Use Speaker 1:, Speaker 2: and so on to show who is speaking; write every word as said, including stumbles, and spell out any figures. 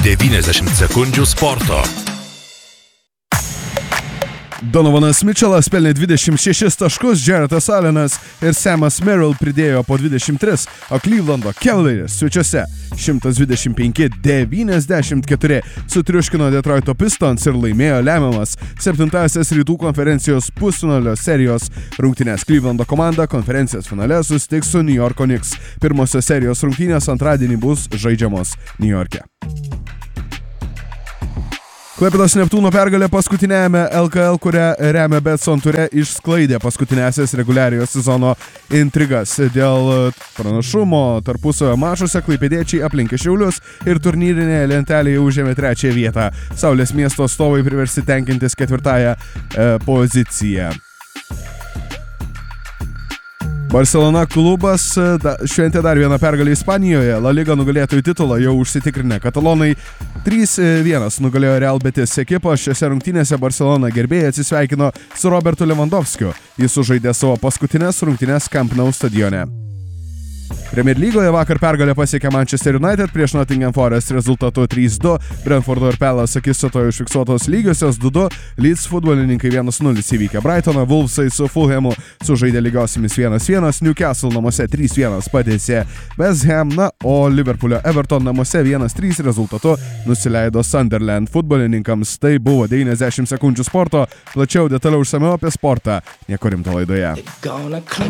Speaker 1: devyniasdešimt sekundžių sporto.
Speaker 2: Donovanas Mitchellas pelnė dvidešimt šešis taškus, Jaretas Allenas ir Samas Merrill pridėjo po dvidešimt tris, o Clevelando Cavaliers svečiuose šimtas dvidešimt penki devyniasdešimt keturi sutriuškino Detroito Pistons ir laimėjo lemiamas septintąsias rytų konferencijos pusfinalio serijos rungtynes. Clevelando komanda konferencijos finale susitiks su New Yorko Knicks. Pirmosios serijos rungtynės antradienį bus žaidžiamos Niujorke. Klaipėdos Neptūno pergalė paskutinėjame L K L, kurią remia Betson ture, išsklaidė paskutinėsias reguliariojo sezono intrigas. Dėl pranašumo tarpusavio mačuose klaipėdiečiai aplenkė Šiaulius ir turnyrinėje lentelėje užėmė trečiąją vietą. Saulės miesto atstovai priversti tenkintis ketvirtąją e, poziciją. Barcelona klubas da, šventė dar vieną pergalę Ispanijoje. La Liga nugalėtojų titulą jau užsitikrinę katalonai trys vienas nugalėjo Real Betis ekipą. Šiose rungtynėse Barcelona gerbėjai atsisveikino su Robertu Lewandowskiu. Jis sužaidė savo paskutinės rungtynes Camp Nou stadione. Premier lygoje vakar pergalę pasiekė Manchester United prieš Nottingham Forest rezultatu trys du. Brentfordo ir Palace akistatoje užfiksuotos lygiosios du du. Leeds futbolininkai vienas nulis įveikė Brightoną. Wolvesai su Fulhamu sužaidė lygiosiamis vienas vienas. Newcastle namuose trys vienas padėsė West Ham, na, o Liverpoolio Everton namuose vienas trys rezultatu nusileido Sunderland futbolininkams. Tai buvo devyniasdešimt sekundžių sporto. Plačiau detaliau išsamiau apie sportą Nieko rimto laidoje.